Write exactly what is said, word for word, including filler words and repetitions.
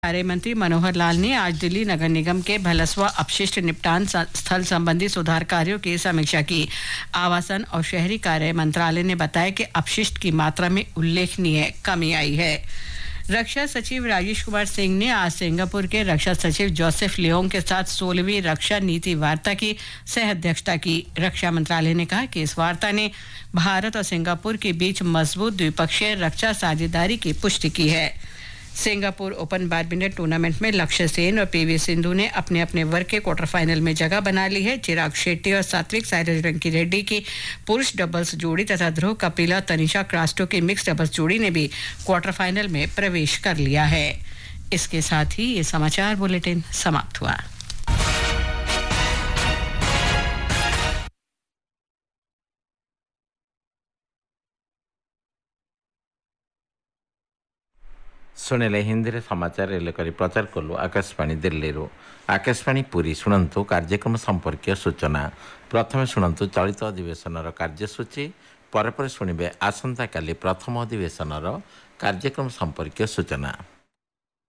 कार्य मंत्री मनोहर लाल ने आज दिल्ली नगर निगम के भलसवा अपशिष्ट निपटान स्थल संबंधी सुधार कार्यों की समीक्षा की। आवासन और शहरी कार्य मंत्रालय ने बताया कि अपशिष्ट की मात्रा में उल्लेखनीय कमी आई है। रक्षा सचिव राजेश कुमार सिंह ने आज सिंगापुर के रक्षा सचिव जोसेफ लियोंग के साथ सोलहवीं रक्षा नीति वार्ता की सह अध्यक्षता की। रक्षा मंत्रालय ने कहा कि इस वार्ता ने भारत और सिंगापुर के बीच मजबूत द्विपक्षीय रक्षा साझेदारी की पुष्टि की है। सिंगापुर ओपन बैडमिंटन टूर्नामेंट में लक्ष्य सेन और पीवी सिंधु ने अपने अपने वर्ग के क्वार्टर फाइनल में जगह बना ली है। चिराग शेट्टी और सात्विक साईराज रंकी रेड्डी की पुरुष डबल्स जोड़ी तथा ध्रुव कपिला तनिषा क्रास्टो की मिक्स डबल्स जोड़ी ने भी क्वार्टर फाइनल में प्रवेश कर लिया है। इसके साथ ही ये समाचार बुलेटिन समाप्त हुआ। शुणिले हिंदी समाचार रेलकरी प्रचार कलु आकाशवाणी दिल्ली आकाशवाणी पुरी शुणु कार्यक्रम संपर्क सूचना। प्रथम शुणु चलित अधिवेशन कार्यसूची पर शुणे आसंता काली प्रथम अधिवेशन कार्यक्रम संपर्क सूचना।